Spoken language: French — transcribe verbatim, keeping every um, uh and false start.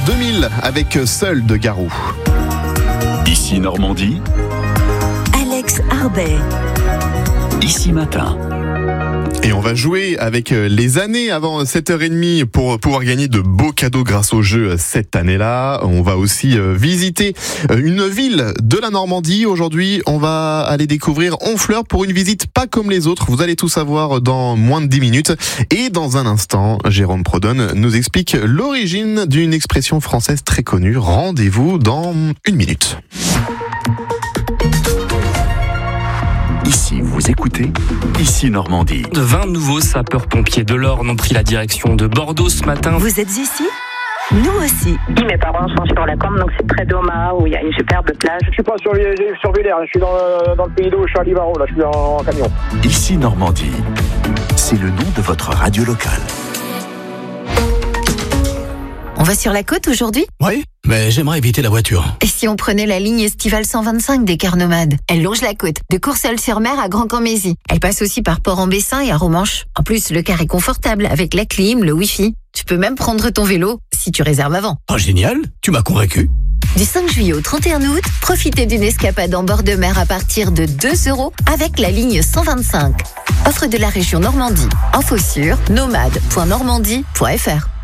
deux mille avec Seul de Garou. Ici Normandie. Alex Arbet. Ici Matin. Et on va jouer avec les années avant sept heures trente pour pouvoir gagner de beaux cadeaux grâce au jeu cette année-là. On va aussi visiter une ville de la Normandie. Aujourd'hui, on va aller découvrir Honfleur pour une visite pas comme les autres. Vous allez tout savoir dans moins de dix minutes. Et dans un instant, Jérôme Prodonne nous explique l'origine d'une expression française très connue. Rendez-vous dans une minute. Ici, vous écoutez Ici Normandie. De vingt nouveaux sapeurs-pompiers de l'Orne ont pris la direction de Bordeaux ce matin. Vous êtes ici ? Nous aussi. Mes parents sont sur la Corne, donc c'est près d'Oma, où il y a une superbe plage. Je suis pas sur, sur Villers, je suis dans le, dans le pays d'eau, je suis à Livaro, là, je suis en, en camion. Ici Normandie, c'est le nom de votre radio locale. On va sur la côte aujourd'hui ? Oui, mais j'aimerais éviter la voiture. Et si on prenait la ligne estivale cent vingt-cinq des cars nomades ? Elle longe la côte, de Courseulles-sur-Mer à Grand-Camp-Mézy. Elle passe aussi par Port-en-Bessin et à Romanche. En plus, le car est confortable avec la clim, le wifi. Tu peux même prendre ton vélo si tu réserves avant. Oh génial, tu m'as convaincu. Du cinq juillet au trente et un août, profitez d'une escapade en bord de mer à partir de deux euros avec la ligne cent vingt-cinq. Offre de la région Normandie. Info sur nomade point normandie point f r.